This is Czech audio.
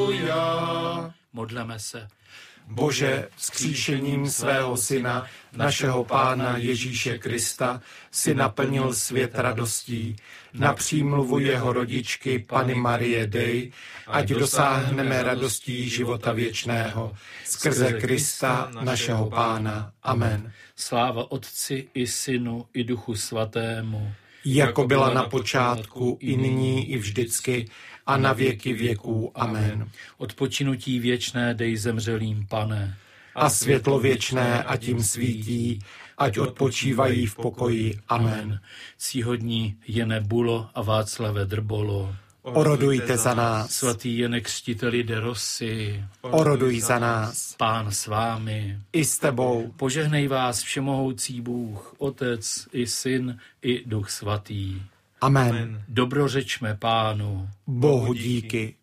Modleme se. Bože, vzkříšením svého Syna, našeho Pána Ježíše Krista, si naplnil svět radostí. Na přímluvu jeho rodičky, Panny Marie, dej, ať dosáhneme radostí života věčného. Skrze Krista, našeho Pána. Amen. Sláva Otci i Synu i Duchu Svatému. Jako byla na počátku, i nyní, i vždycky, a na věky věků. Amen. Odpočinutí věčné dej zemřelým, Pane. A světlo věčné, ať jim svítí, ať odpočívají v pokoji. Amen. Cíhodní Jene Bulo a Václave Drbolo. Orodujte za nás. Svatý Jene Křtiteli de Rossi. Oroduj za nás. Pán s vámi. I s tebou. Požehnej vás všemohoucí Bůh, Otec i Syn i Duch Svatý. Amen. Dobrořečme Pánu. Bohu díky.